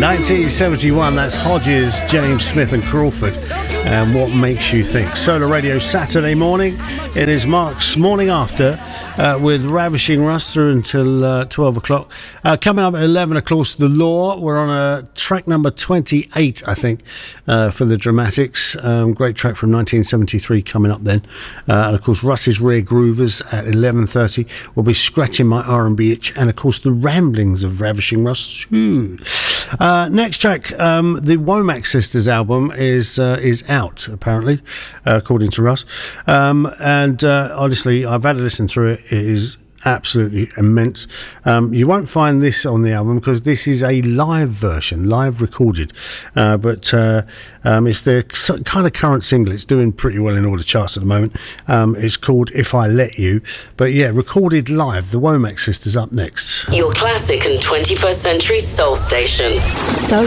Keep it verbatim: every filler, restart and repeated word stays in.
nineteen seventy-one, that's Hodges, James Smith and Crawford, and What Makes You Think. Solar Radio Saturday morning. It is Mark's Morning After uh, with Ravishing Russ through until uh, twelve o'clock. Uh, coming up at eleven o'clock, The Law. We're on a track number twenty-eight, I think, uh, for the Dramatics. Um, great track from nineteen seventy-three coming up then. Uh, and of course, Russ's Rare Groovers at eleven thirty. We'll be Scratching My R and B Itch, and of course, The Ramblings of Ravishing Russ. Ooh. Uh, next track, um, the Womack Sisters album is uh, is out, apparently, uh, according to Russ. Um, and uh, honestly, I've had a listen through it. It is absolutely immense. Um, you won't find this on the album because this is a live version, live recorded. Uh, but uh, um, it's the kind of current single. It's doing pretty well in all the charts at the moment. Um, it's called If I Let You. But yeah, recorded live. The Womack Sisters up next. Your classic and twenty-first century soul station. So